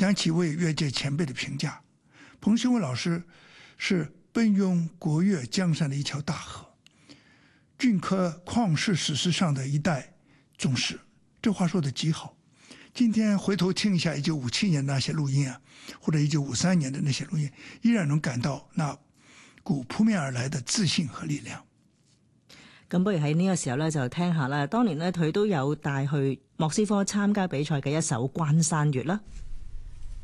梁启伟越界前辈的评价，彭秀文老师是奔涌国乐江山的一条大河，俊科旷世史诗上的一代宗师。这话说的极好。今天回头听一下1957年的那些录音啊，或者1953年的那些录音，依然能感到那股扑面而來的自信和力量。 咁不如喺呢個時候咧就聽下啦，當年咧佢都有帶去莫斯科參加比賽嘅一首關山月啦。